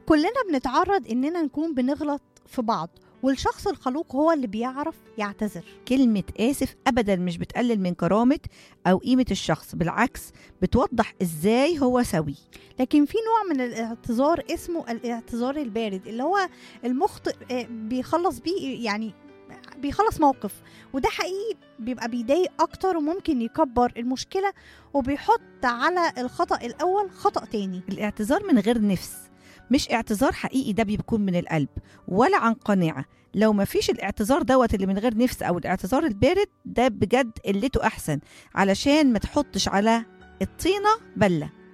كلنا بنتعرض إننا نكون بنغلط في بعض، والشخص الخلوق هو اللي بيعرف يعتذر. كلمة آسف أبدا مش بتقلل من كرامة أو قيمة الشخص، بالعكس بتوضح إزاي هو سوي. لكن في نوع من الاعتذار اسمه الاعتذار البارد، اللي هو المخطئ بيخلص بيه، يعني بيخلص موقف، وده حقيقي بيبقى بيضايق أكتر وممكن يكبر المشكلة وبيحط على الخطأ الأول خطأ تاني. الاعتذار من غير نفس مش اعتذار حقيقي، ده بيكون من القلب ولا عن قناعة. لو ما فيش الاعتذار اللي من غير نفس أو الاعتذار البارد، ده بجد قلته أحسن، علشان ما تحطش على الطينة بلة.